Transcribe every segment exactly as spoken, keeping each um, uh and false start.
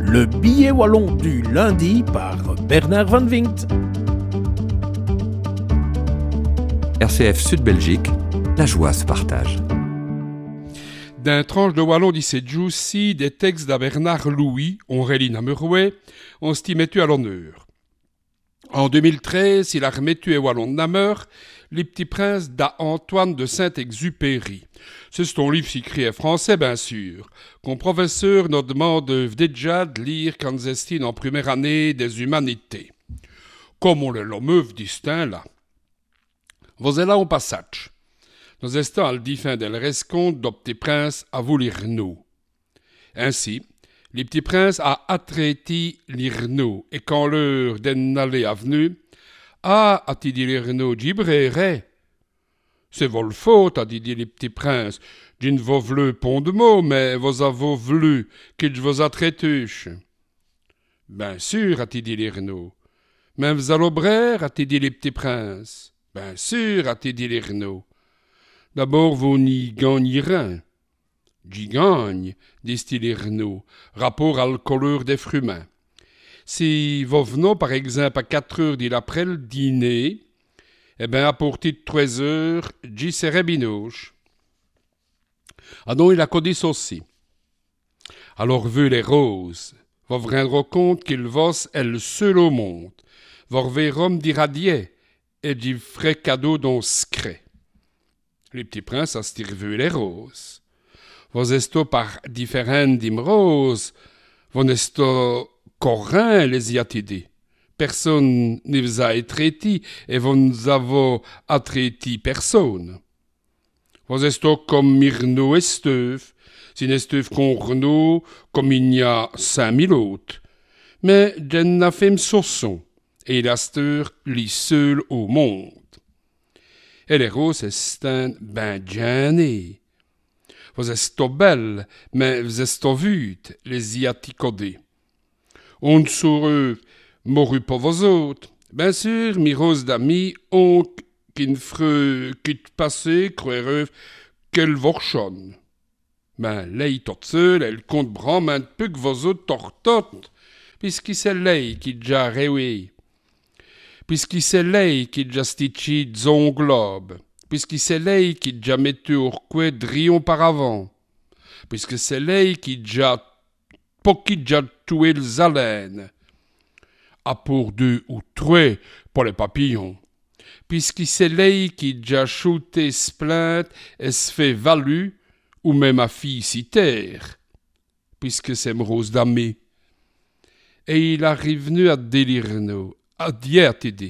Le billet wallon du lundi par Bernard Van Winkt. R C F Sud-Belgique, la joie se partage. D'un tranche de wallon d'ici Juicy, des textes de Bernard Louis, on relina Nameroué, on stimetu à l'honneur. En deux mille treize, il a remettu à wallon de Namer, Les Petits Princes d'Antoine de Saint-Exupéry. C'est un livre écrit en français, bien sûr, qu'on professeur nous demande déjà de lire quand estime en première année des humanités. Comme on le l'homme distinct là. Vous êtes là au passage. Nous estons al difin del resconte de Petits Princes à vous l'irno. Ainsi, les Petits Princes a attraiti l'irno, et quand l'heure d'en aller a venu, ah, a-t-il dit l'irno, gibrere. C'est vol faute, a dit les Petits Princes. J'ne vous v'leu pont de mots, mais vous avez v'lu qu'il vous a traituche. Ben sûr, a-t-il dit l'irno. Mais vous allez brère, a-t-il dit les Petits Princes. Ben sûr, a-t-il dit l'irno. D'abord, vous n'y gagnez rien. J'y gagne, dit l'irno, rapport à la couleur des fruits. Si vous venez, par exemple, à quatre heures de l'après le dîner, eh bien, à partir de trois heures, j'y serai binoche. Ah non, il a codé ceci. Alors, vu les roses, vous vous rendrez compte qu'il vos est le seul au monde. Vous reverrez d'irradier et d'y ferai cadeau d'un secret. Les Petits Princes a stirvu les roses. Vous esto par différentes dim roses, vous n'esto qu'aurin les y a-t-il. Personne ne vous a traité et vous nous avez attraité personne. Vous esto comme Myrno et Steuve, si n'esteuve qu'on Renaud comme il y a cinq mille autres. Mais j'en a fait m'sosson, et la steur lit seul au monde. Et les roses estient ben gênées. Vous êtes belles, mais vous êtes vutes, les y a-t-il. On saurait mouru pour vos autres. Bien sûr, mes roses d'amis ont qu'une freux qui te passait, croirait qu'elle vorchonne. Ben, l'œil toute seule, elle compte bram un peu que vos autres tortotent, puisqu'il c'est l'œil qui déjà réué. Puisqu'il c'est l'œil qui déjà stitché zon globe. Puisqu'il c'est l'œil qui déjà mettu au coué de rion par avant. Puisque c'est l'œil qui déjà pour qui déjà tué les haleines. À pour deux ou trois pour les papillons. Puisqu'il c'est l'œil qui déjà shooté se plainte et se fait valu, ou même à fille citaire. Puisque c'est rose damé. Et il arrive venu à délirno. Adieu à t'aider.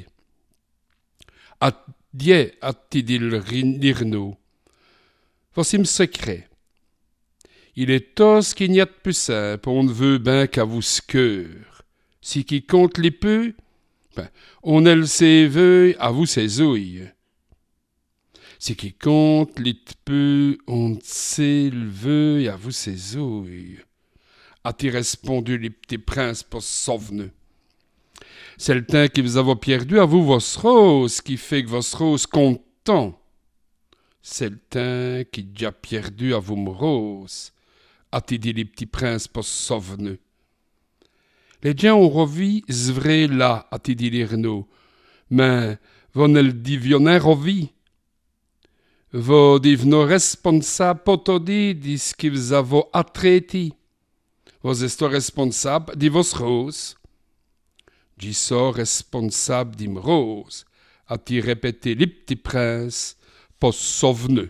Adieu à t'aider le l'irno. Voici mon secret. Il est tos qu'il n'y a de plus simple, on ne veut ben qu'à vous ce cœur. Si qui compte les peu, ben, on elle ses vœux, à vous ses ouilles. Si qui compte les peu, on sait le vœu, à vous ses ouilles. A-t-il répondu les Petits Princes pour sauveneux. C'est le temps qui vous a perdu à vous vos roses, qui fait que vos roses comptent tant. C'est le temps qui déjà perdu à vous mes roses, a-t-il dit les Petits Princes pour sauveneux. Les gens ont revu vrai là, a-t-il dit l'irno, mais vous ne le divionnez revu. Vous devenez responsable pour tout dire de ce que vous avez attraité. Vous êtes responsable de vos roses. J'y sors responsable d'im rose, a-t-il répété les Petits Princes, pour sauveneux.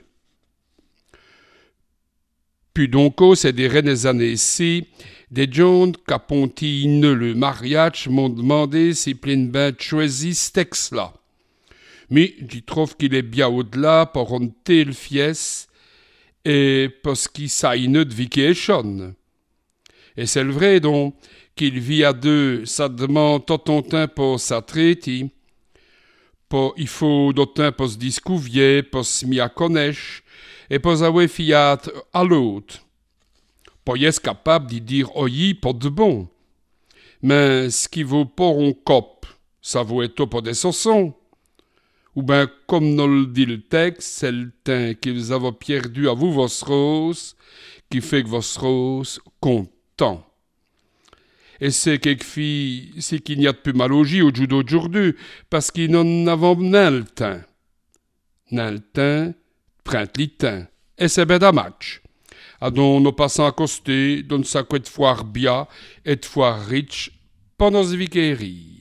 Puis donc, c'est des reines années-ci, des gens qu'apontine le mariage m'ont demandé si plein ben choisi ce texte-là. Mais j'y trouve qu'il est bien au-delà pour un tel fies et parce qu'il s'aille de vacation. Et c'est le vrai donc qu'il vit à deux, ça demande tout ton temps pour sa traité. Pour, il faut d'autant temps pour se discouvrir, pour se m'y à connaître, et pour avoir fiat à l'autre. Pour y être capable d'y dire oyi pour de bon. Mais ce qui vaut pour un cop, ça vaut être pour des saucons. Ou bien, comme nous le dit le texte, c'est le temps que vous avez perdu à vous vos roses, qui fait que vos roses comptent tant. Et c'est quelque fille, c'est qu'il n'y a de plus mal au J au judo d'aujourd'hui, parce qu'ils n'en avons n'un le temps. N'un le temps, print l'itin. Et c'est ben match. Adon nos passants accostés, donne sa couette foire bia, et de foire riche, pendant ce viquerie.